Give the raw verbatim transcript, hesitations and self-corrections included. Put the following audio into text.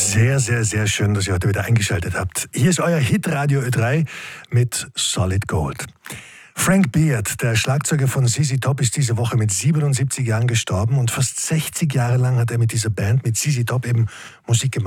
Sehr, sehr, sehr schön, dass ihr heute wieder eingeschaltet habt. Hier ist euer Hitradio Ö drei mit Solid Gold. Frank Beard, der Schlagzeuger von Z Z Top, ist diese Woche mit siebenundsiebzig Jahren gestorben und fast sechzig Jahre lang hat er mit dieser Band, mit Z Z Top eben Musik gemacht.